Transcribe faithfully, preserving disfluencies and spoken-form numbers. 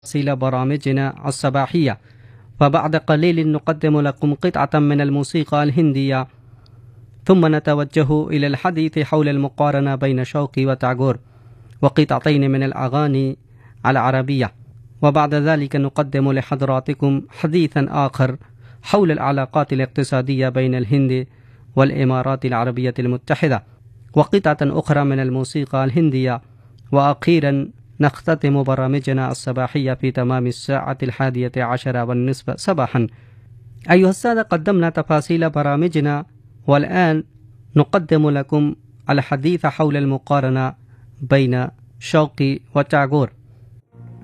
تفاصيل برامجنا الصباحية. وبعد قليل نقدم لكم قطعة من الموسيقى الهندية، ثم نتوجه إلى الحديث حول المقارنة بين شوقي وتاغور، وقطعتين من الأغاني العربية. وبعد ذلك نقدم لحضراتكم حديثا آخر حول العلاقات الاقتصادية بين الهند والإمارات العربية المتحدة، وقطعة أخرى من الموسيقى الهندية. وأخيرا نختتم برامجنا الصباحية في تمام الساعة الحادية عشرة والنصف صباحا. أيها السادة، قدمنا تفاصيل برامجنا، والآن نقدم لكم الحديث حول المقارنة بين شوقي وتاغور.